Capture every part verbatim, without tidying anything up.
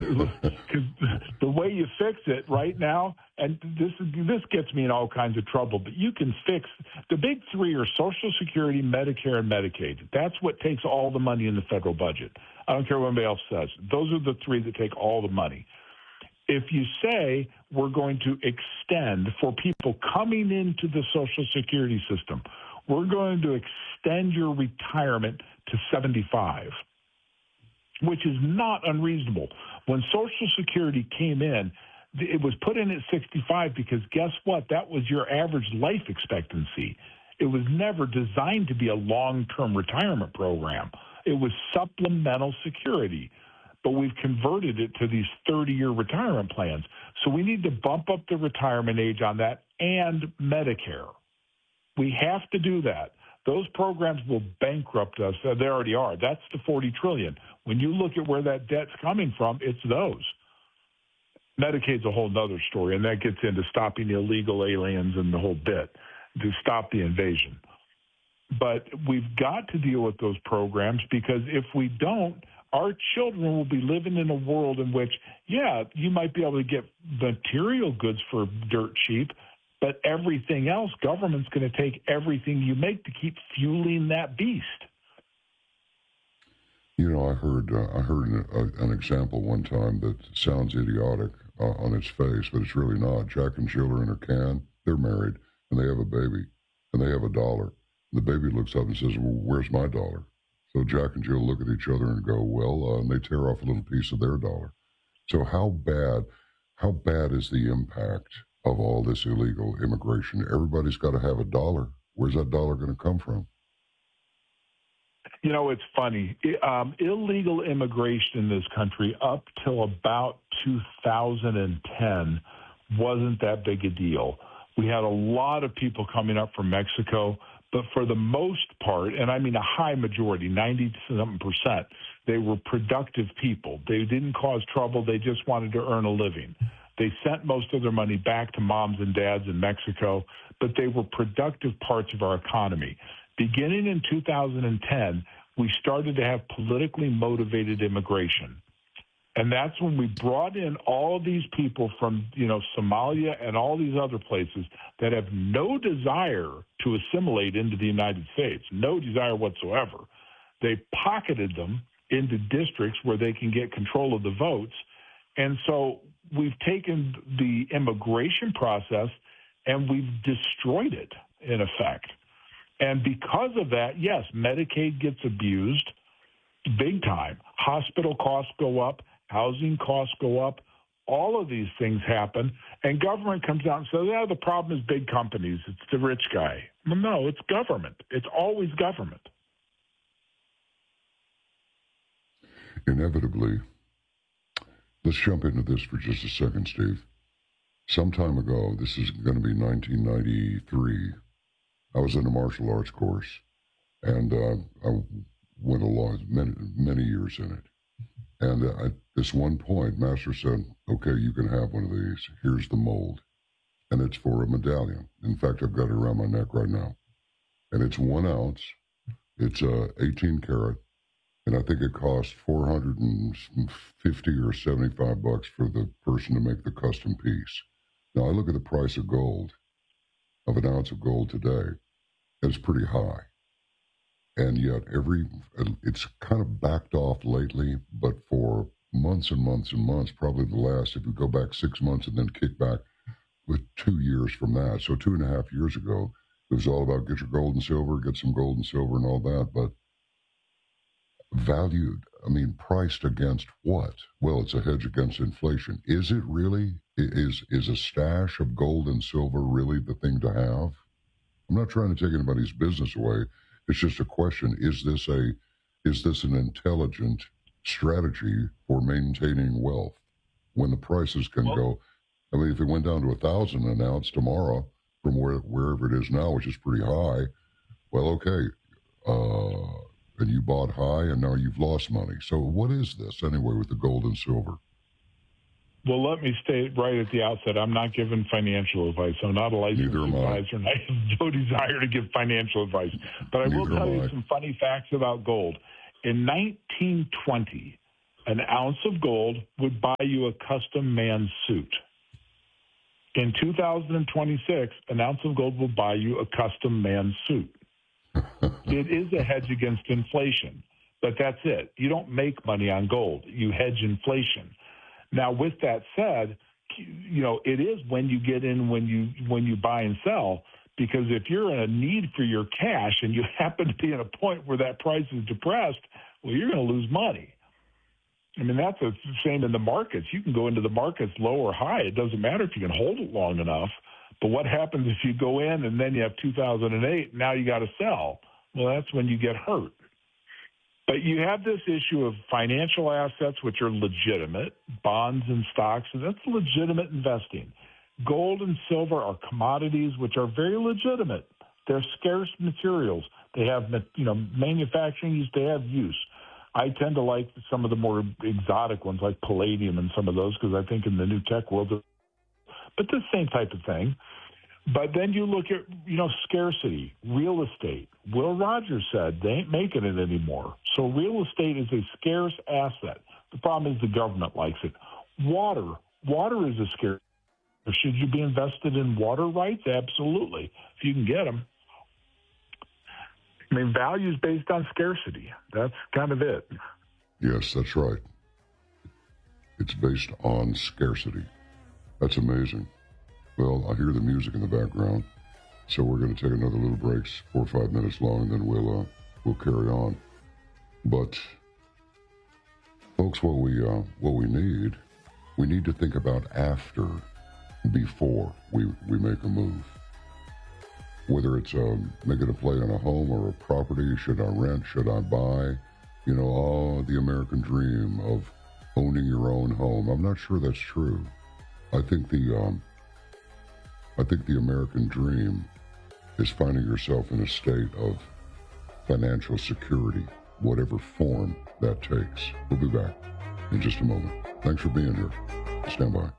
because the way you fix it right now, and this this gets me in all kinds of trouble, but you can fix the big three are Social Security, Medicare, and Medicaid. That's what takes all the money in the federal budget. I don't care what anybody else says. Those are the three that take all the money. If you say we're going to extend for people coming into the Social Security system, we're going to extend your retirement to seventy-five, which is not unreasonable. When Social Security came in, it was put in at sixty-five because guess what? That was your average life expectancy. It was never designed to be a long-term retirement program. It was supplemental security. But we've converted it to these thirty-year retirement plans. So we need to bump up the retirement age on that and Medicare. We have to do that. Those programs will bankrupt us. They already are. That's the forty trillion dollars. When you look at where that debt's coming from, it's those. Medicaid's a whole other story, and that gets into stopping illegal aliens and the whole bit to stop the invasion. But we've got to deal with those programs because if we don't, our children will be living in a world in which, yeah, you might be able to get material goods for dirt cheap, but everything else, government's going to take everything you make to keep fueling that beast. You know, I heard uh, I heard an, uh, an example one time that sounds idiotic uh, on its face, but it's really not. Jack and Jill are in a can. They're married, and they have a baby, and they have a dollar. The baby looks up and says, well, where's my dollar? So Jack and Jill look at each other and go, well, uh, and they tear off a little piece of their dollar. So how bad, how bad is the impact of all this illegal immigration? Everybody's got to have a dollar. Where's that dollar going to come from? You know, it's funny. Um, illegal immigration in this country up till about two thousand ten wasn't that big a deal. We had a lot of people coming up from Mexico, but for the most part, and I mean a high majority, ninety-something percent, they were productive people. They didn't cause trouble. They just wanted to earn a living. They sent most of their money back to moms and dads in Mexico, but they were productive parts of our economy. Beginning in two thousand ten, we started to have politically motivated immigration. And that's when we brought in all these people from, you know, Somalia and all these other places that have no desire to assimilate into the United States, no desire whatsoever. They pocketed them into districts where they can get control of the votes. And so we've taken the immigration process and we've destroyed it, in effect. And because of that, yes, Medicaid gets abused big time. Hospital costs go up. Housing costs go up. All of these things happen. And government comes out and says, yeah, the problem is big companies. It's the rich guy. Well, no, it's government. It's always government. Inevitably, let's jump into this for just a second, Steve. Some time ago, this is going to be nineteen ninety-three, I was in a martial arts course, and uh, I went along many, many years in it. And uh, at this one point, Master said, okay, you can have one of these. Here's the mold. And it's for a medallion. In fact, I've got it around my neck right now. And it's one ounce. It's uh, eighteen karat. And I think it costs four hundred fifty or seventy-five bucks for the person to make the custom piece. Now, I look at the price of gold, of an ounce of gold today, and it's pretty high. And yet every, it's kind of backed off lately, but for months and months and months, probably the last, if you go back six months and then kick back with two years from that. So two and a half years ago, it was all about get your gold and silver, get some gold and silver and all that. But valued, I mean, priced against what? Well, it's a hedge against inflation. Is it really? Is, is a stash of gold and silver really the thing to have? I'm not trying to take anybody's business away. It's just a question, is this a is this an intelligent strategy for maintaining wealth when the prices can well, go? I mean, if it went down to a thousand an ounce tomorrow from where, wherever it is now, which is pretty high, well, okay, uh, and you bought high and now you've lost money. So what is this anyway with the gold and silver? Well, let me state right at the outset, I'm not giving financial advice. I'm not a licensed advisor, and I have no desire to give financial advice. But I Neither will tell you I. some funny facts about gold. In nineteen twenty, an ounce of gold would buy you a custom man suit. In two thousand twenty-six, an ounce of gold will buy you a custom man suit. It is a hedge against inflation, but that's it. You don't make money on gold. You hedge inflation. Now, with that said, you know, it is when you get in, when you when you buy and sell, because if you're in a need for your cash and you happen to be at a point where that price is depressed, well, you're going to lose money. I mean, that's the same in the markets. You can go into the markets low or high. It doesn't matter if you can hold it long enough. But what happens if you go in and then you have two thousand eight, now you got to sell? Well, that's when you get hurt. But you have this issue of financial assets, which are legitimate, bonds and stocks, and that's legitimate investing. Gold and silver are commodities, which are very legitimate. They're scarce materials. They have, you know, manufacturing use, they have use. I tend to like some of the more exotic ones, like palladium and some of those, because I think in the new tech world, but the same type of thing. But then you look at, you know, scarcity, real estate. Will Rogers said they ain't making it anymore. So real estate is a scarce asset. The problem is the government likes it. Water. Water is a scarce. Should you be invested in water rights? Absolutely, if you can get them. I mean, value is based on scarcity. That's kind of it. Yes, that's right. It's based on scarcity. That's amazing. Well, I hear the music in the background, so we're going to take another little break, four or five minutes long, and then we'll uh, we'll carry on. But, folks, what we uh, what we need, we need to think about after, before we we make a move. Whether it's um, making a play on a home or a property, should I rent, should I buy? You know, oh, the American dream of owning your own home. I'm not sure that's true. I think the um, I think the American dream is finding yourself in a state of financial security, whatever form that takes. We'll be back in just a moment. Thanks for being here. Stand by.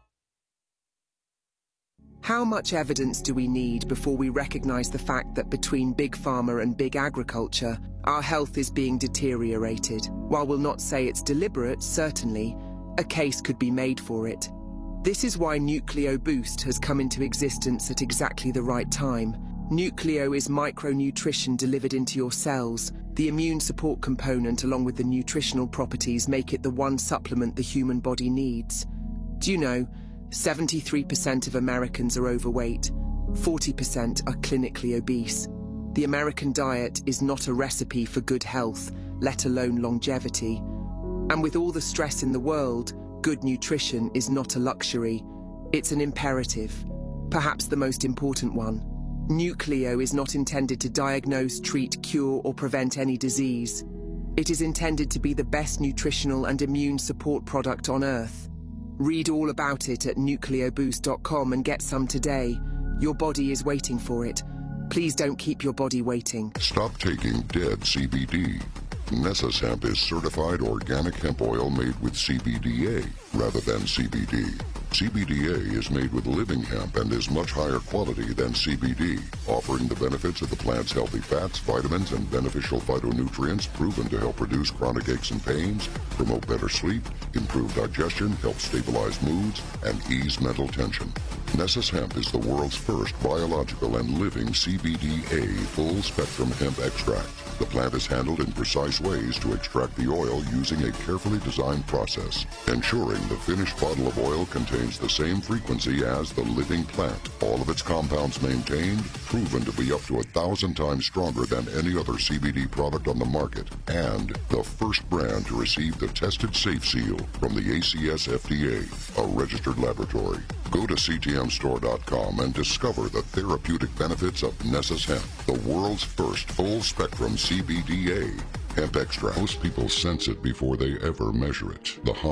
How much evidence do we need before we recognize the fact that between big pharma and big agriculture, our health is being deteriorated? While we'll not say it's deliberate, certainly, a case could be made for it. This is why Nucleo Boost has come into existence at exactly the right time. Nucleo is micronutrition delivered into your cells. The immune support component along with the nutritional properties make it the one supplement the human body needs. Do you know, seventy-three percent of Americans are overweight, forty percent are clinically obese. The American diet is not a recipe for good health, let alone longevity. And with all the stress in the world, good nutrition is not a luxury, it's an imperative, perhaps the most important one. Nucleo is not intended to diagnose, treat, cure, or prevent any disease. It is intended to be the best nutritional and immune support product on Earth. Read all about it at nucleo boost dot com and get some today. Your body is waiting for it. Please don't keep your body waiting. Stop taking dead C B D. Nessus Hemp is certified organic hemp oil made with C B D A rather than C B D. C B D A is made with living hemp and is much higher quality than C B D, offering the benefits of the plant's healthy fats, vitamins, and beneficial phytonutrients proven to help reduce chronic aches and pains, promote better sleep, improve digestion, help stabilize moods, and ease mental tension. Nessus Hemp is the world's first biological and living C B D A full-spectrum hemp extract. The plant is handled in precise ways to extract the oil using a carefully designed process, ensuring the finished bottle of oil contains the same frequency as the living plant. All of its compounds maintained, proven to be up to a thousand times stronger than any other C B D product on the market, and the first brand to receive the tested safe seal from the A C S F D A, a registered laboratory. Go to C T M store dot com and discover the therapeutic benefits of Nessus Hemp, the world's first full-spectrum C B D A hemp extract. Most people sense it before they ever measure it. The hum,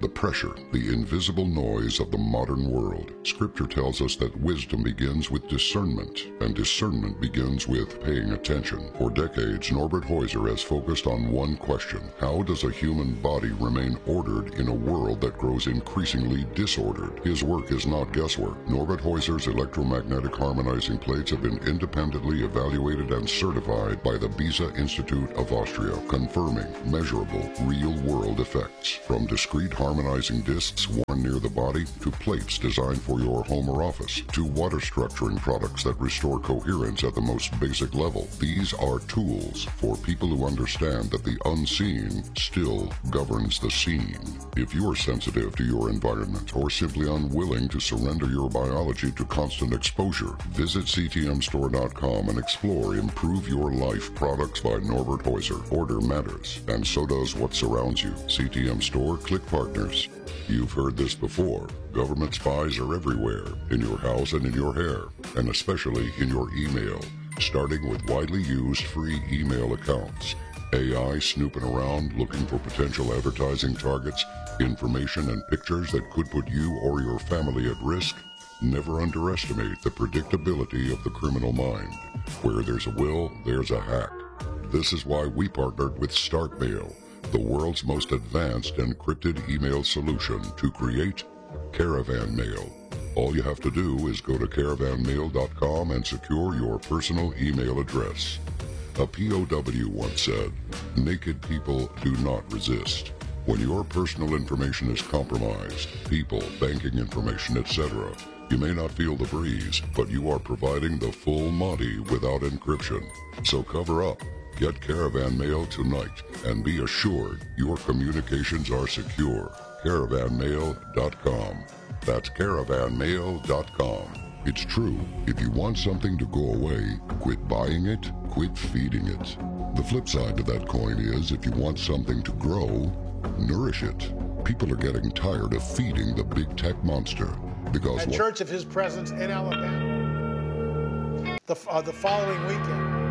the pressure, the invisible noise of the modern world. Scripture tells us that wisdom begins with discernment, and discernment begins with paying attention. For decades, Norbert Heuser has focused on one question: how does a human body remain ordered in a world that grows increasingly disordered? His work is not guesswork. Norbert Heuser's electromagnetic harmonizing plates have been independently evaluated and certified by the Beza Institute of Austria, confirming measurable, real-world effects. From discrete harmonizing discs worn near the body, to plates designed for your home or office, to water structuring products that restore coherence at the most basic level. These are tools for people who understand that the unseen still governs the seen. If you are sensitive to your environment or simply unwilling to surrender your biology to constant exposure, visit C T M store dot com and explore Improve Your Life products by Norbert Heuser. Order matters, and so does what surrounds you. C T M Store, click partners. You've heard this before. Government spies are everywhere, in your house and in your hair, and especially in your email, starting with widely used free email accounts. A I snooping around looking for potential advertising targets, information and pictures that could put you or your family at risk. Never underestimate the predictability of the criminal mind. Where there's a will, there's a hack. This is why we partnered with StarkMail, the world's most advanced encrypted email solution, to create Caravan Mail. All you have to do is go to caravan mail dot com and secure your personal email address. A P O W once said, "Naked people do not resist." When your personal information is compromised, people, banking information, et cetera, you may not feel the breeze, but you are providing the full Monty without encryption. So cover up. Get Caravan Mail tonight and be assured your communications are secure. caravan mail dot com. That's caravan mail dot com. It's true, if you want something to go away, quit buying it, quit feeding it. The flip side to that coin is, if you want something to grow, nourish it. People are getting tired of feeding the big tech monster. Because at Church of His Presence in Alabama, the, uh, the following weekend,